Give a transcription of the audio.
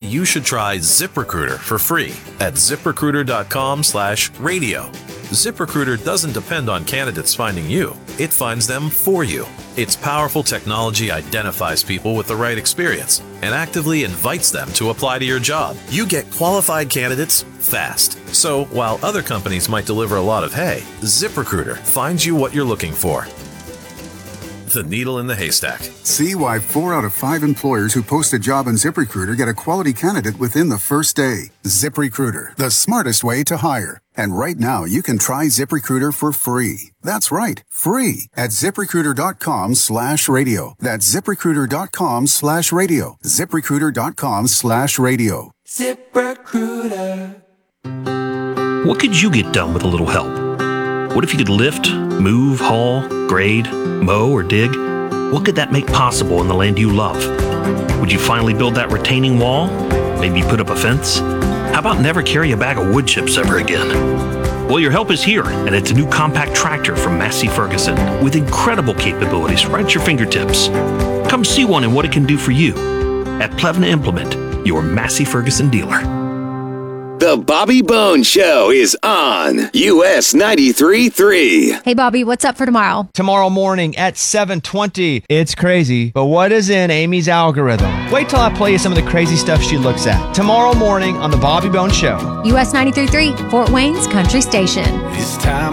you should try ZipRecruiter for free at ZipRecruiter.com/radio. ZipRecruiter doesn't depend on candidates finding you. It finds them for you. Its powerful technology identifies people with the right experience and actively invites them to apply to your job. You get qualified candidates fast. So while other companies might deliver a lot of hay, ZipRecruiter finds you what you're looking for. The needle in the haystack. See why 4 out of 5 employers who post a job on ZipRecruiter get a quality candidate within the first day. ZipRecruiter, the smartest way to hire. And right now, you can try ZipRecruiter for free. That's right, free at ZipRecruiter.com/radio. That's ZipRecruiter.com/radio. ZipRecruiter.com/radio. ZipRecruiter. What could you get done with a little help? What if you could lift, move, haul, grade, mow, or dig? What could that make possible in the land you love? Would you finally build that retaining wall? Maybe put up a fence? How about never carry a bag of wood chips ever again? Well, your help is here, and it's a new compact tractor from Massey Ferguson with incredible capabilities right at your fingertips. Come see one and what it can do for you at Plevna Implement, your Massey Ferguson dealer. The Bobby Bones Show is on US 93.3. Hey, Bobby, what's up for tomorrow? Tomorrow morning at 7:20. It's crazy, but what is in Amy's algorithm? Wait till I play you some of the crazy stuff she looks at. Tomorrow morning on The Bobby Bones Show. US 93.3, Fort Wayne's Country Station. It's time